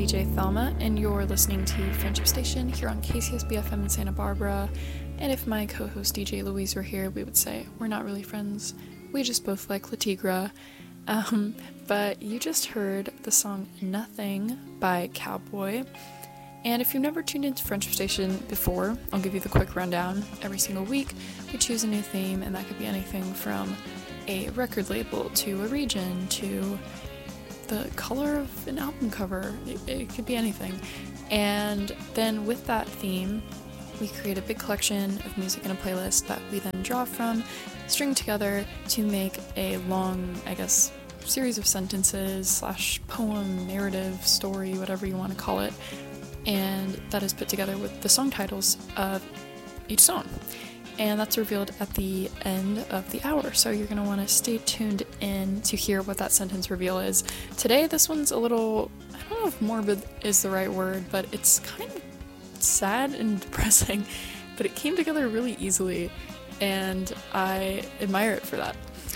DJ Thelma, and you're listening to Friendship Station here on KCSB FM in Santa Barbara. And if my co-host DJ Louise were here, we would say we're not really friends. We just both like La Tigra. But you just heard the song Nothing by Cowboy. And if you've never tuned into Friendship Station before, I'll give you the quick rundown. Every single week, we choose a new theme, and that could be anything from a record label to a region to the color of an album cover. It could be anything. And then with that theme, we create a big collection of music in a playlist that we then draw from, string together to make a long, series of sentences / poem, narrative, story, whatever you want to call it. And that is put together with the song titles of each song. And that's revealed at the end of the hour, so you're going to want to stay tuned in to hear what that sentence reveal is. Today, this one's a little, I don't know if morbid is the right word, but it's kind of sad and depressing, but it came together really easily, and I admire it for that.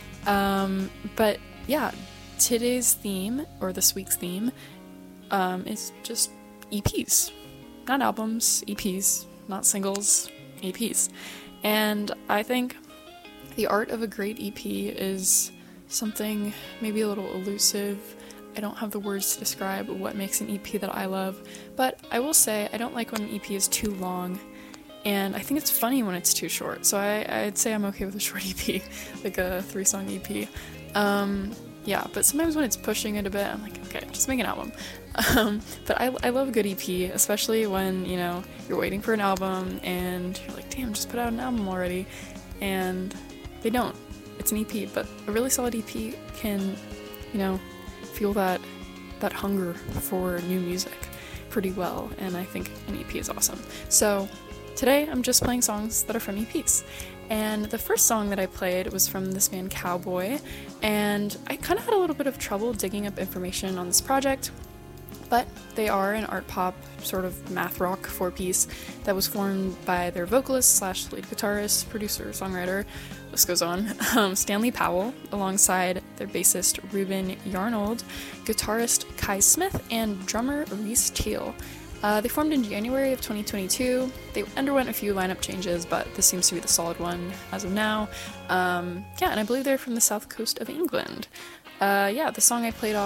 But yeah, today's theme, or this week's theme, is just EPs. Not albums, EPs, not singles, EPs. And I think the art of a great EP is something maybe a little elusive. I don't have the words to describe what makes an EP that I love, but I will say I don't like when an EP is too long, and I think it's funny when it's too short, so I'd say I'm okay with a short EP, like a 3-song EP. Yeah, but sometimes when it's pushing it a bit, I'm like, okay, just make an album. But I love a good EP, especially when, you're waiting for an album and you're like, damn, just put out an album already. And they don't. It's an EP, but a really solid EP can, feel that hunger for new music pretty well, and I think an EP is awesome. So today I'm just playing songs that are from EPs. And the first song that I played was from this band Cowboy, and I kind of had a little bit of trouble digging up information on this project, but they are an art pop sort of math rock 4-piece that was formed by their vocalist / lead guitarist, producer, songwriter, this goes on, Stanley Powell, alongside their bassist Ruben Yarnold, guitarist Kai Smith, and drummer Reese Teal. They formed in January of 2022. They underwent a few lineup changes, but this seems to be the solid one as of now. And I believe they're from the south coast of England. The song I played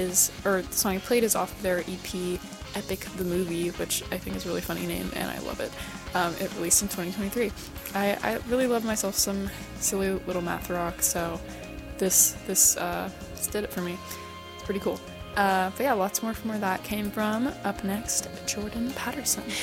is off of their EP Epic the Movie, which I think is a really funny name, and I love it. It released in 2023. I really love myself some silly little math rock, so this did it for me. It's pretty cool. But yeah, lots more from where that came from. Up next, Jordan Patterson.